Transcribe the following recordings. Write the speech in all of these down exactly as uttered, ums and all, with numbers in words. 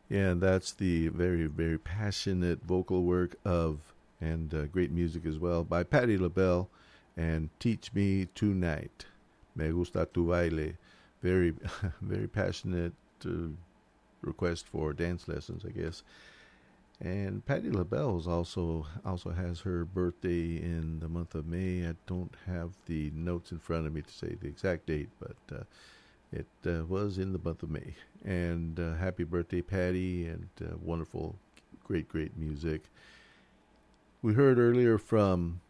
Yeah, and that's the very, very passionate vocal work of, and uh, great music as well, by Patti LaBelle and Teach Me Tonight. Me gusta tu baile. Very, very passionate uh, request for dance lessons, I guess. And Patti LaBelle is also also has her birthday in the month of May. I don't have the notes in front of me to say the exact date, but uh, it uh, was in the month of May. And uh, happy birthday, Patty, and uh, wonderful, great, great music. We heard earlier from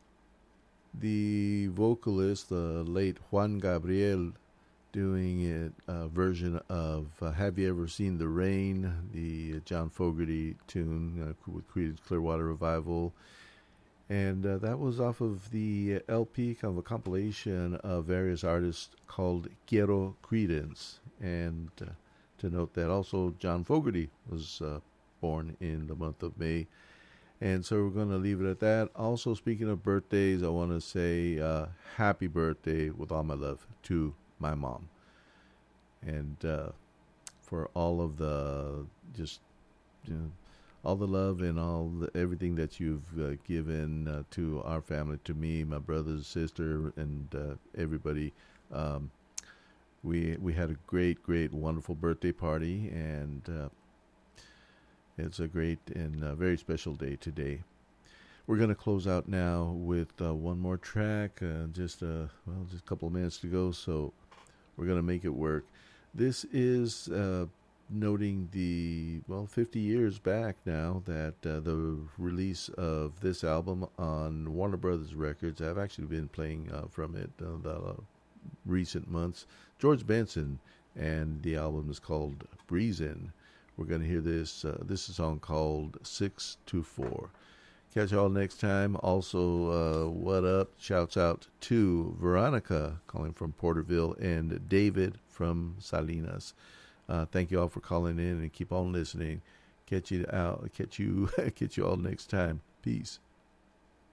the vocalist, the late Juan Gabriel, doing it, a version of uh, Have You Ever Seen the Rain, the uh, John Fogerty tune uh, with Creedence Clearwater Revival. And uh, that was off of the L P, kind of a compilation of various artists called Quiero Creedence. And uh, to note that also John Fogerty was uh, born in the month of May. And so we're going to leave it at that. Also, speaking of birthdays, I want to say uh, happy birthday with all my love to my mom. And uh, for all of the, just, you know, all the love and all the, everything that you've uh, given uh, to our family, to me, my brothers, sister, and uh, everybody. Um, we we had a great, great, wonderful birthday party, and uh, it's a great and uh, very special day today. We're going to close out now with uh, one more track. Uh, just uh, well, just a couple of minutes to go, so we're going to make it work. This is uh, noting the, well, fifty years back now that uh, the release of this album on Warner Brothers Records. I've actually been playing uh, from it uh, the uh, recent months. George Benson, and the album is called Breezin'. We're going to hear this. Uh, this is a song called six two four. Catch y'all next time. Also, uh, what up? Shouts out to Veronica, calling from Porterville, and David from Salinas. Uh, thank you all for calling in, and keep on listening. Catch you out. Catch you. Catch you all next time. Peace.